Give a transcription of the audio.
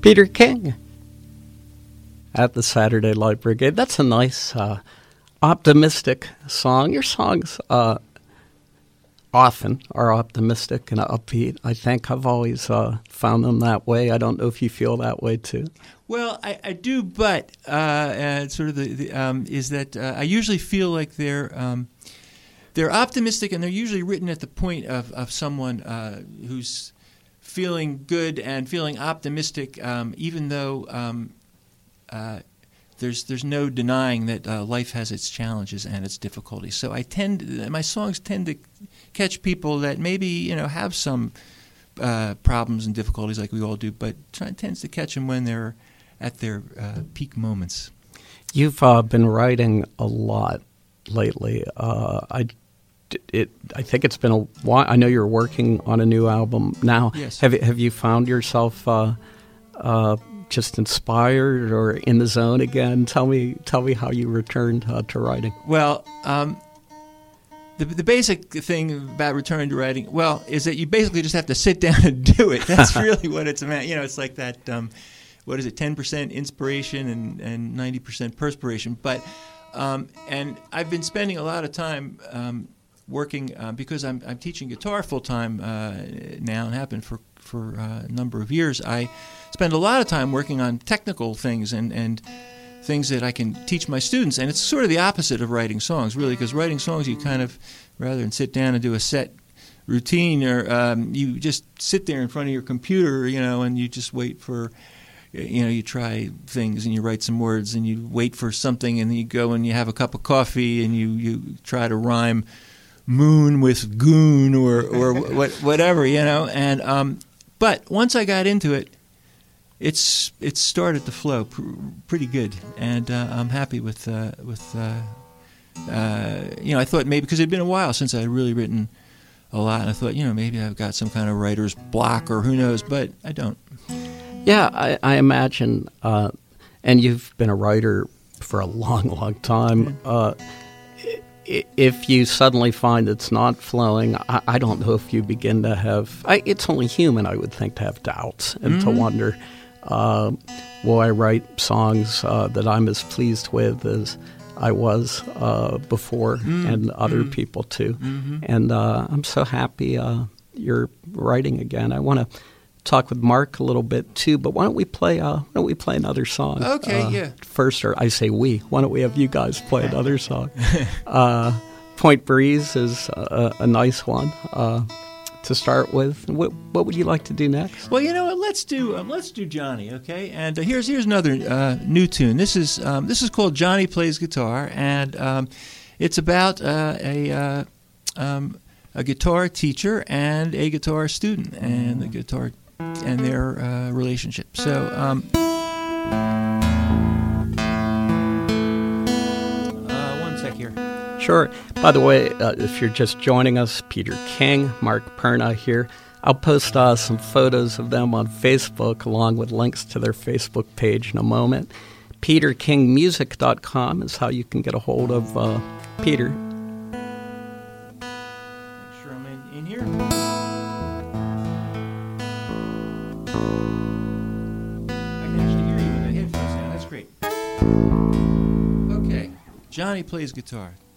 Peter King at the Saturday Light Brigade. That's a nice, optimistic song. Your songs often are optimistic and upbeat. I think I've always found them that way. I don't know if you feel that way too. Well, I do, but sort of is that I usually feel like they're optimistic, and they're usually written at the point of someone who's feeling good and feeling optimistic, even though there's no denying that life has its challenges and its difficulties. So my songs tend to catch people that maybe have some problems and difficulties like we all do, but tends to catch them when they're at their peak moments. You've been writing a lot lately. I think it's been a while. I know you're working on a new album now. Yes. Have you found yourself just inspired or in the zone again? Tell me how you returned to writing. Well, the basic thing about returning to writing, is that you basically just have to sit down and do it. That's really what it's about. It's like that. What is it? 10% inspiration and 90% perspiration. But and I've been spending a lot of time working because I'm teaching guitar full time now and have been for a number of years. I spend a lot of time working on technical things and things that I can teach my students. And it's sort of the opposite of writing songs, really, because writing songs you kind of, rather than sit down and do a set routine, or you just sit there in front of your computer, and you just wait for, you try things and you write some words and you wait for something, and then you go and you have a cup of coffee and you try to rhyme moon with goon or whatever, and but once I got into it, it started to flow pretty good, and I'm happy with I thought maybe because it had been a while since I had really written a lot, and I thought maybe I've got some kind of writer's block or who knows, but I don't. Yeah, I imagine, and you've been a writer for a long, long time. If you suddenly find it's not flowing, I don't know if you begin to have... it's only human, I would think, to have doubts and to wonder, will I write songs that I'm as pleased with as I was before, and other people too. And I'm so happy you're writing again. I want to talk with Mark a little bit too, but why don't we play another song? Okay, yeah. First, or I say we. Why don't we have you guys play another song? Point Breeze is a nice one to start with. What would you like to do next? Well, you know what? Let's do Johnny, okay? And here's another new tune. This is called Johnny Plays Guitar, and it's about a guitar teacher and a guitar student, and the guitar and their relationship. So, one sec here. Sure. By the way, if you're just joining us, Peter King, Mark Perna here. I'll post some photos of them on Facebook along with links to their Facebook page in a moment. PeterKingMusic.com is how you can get a hold of Peter. Make sure I'm in here. I can actually hear you with the headphones now. That's great. Okay. Johnny Plays Guitar.